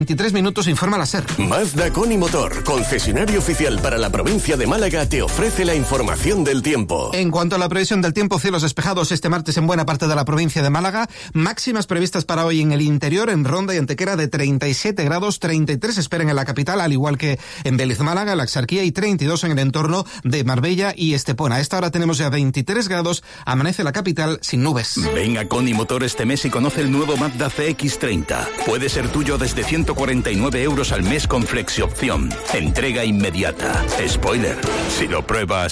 23 minutos, informa la SER. Mazda Coni Motor, concesionario oficial para la provincia de Málaga, te ofrece la información del tiempo. En cuanto a la previsión del tiempo, cielos despejados este martes en buena parte de la provincia de Málaga, máximas previstas para hoy en el interior, en Ronda y Antequera de 37 grados, 33 esperan en la capital, al igual que en Vélez Málaga, la Axarquía, y 32 en el entorno de Marbella y Estepona. A esta hora tenemos ya 23 grados, amanece la capital sin nubes. Ven a Coni Motor este mes y conoce el nuevo Mazda CX-30. Puede ser tuyo desde 149 euros al mes con flexi opción. Entrega inmediata. Spoiler, si lo pruebas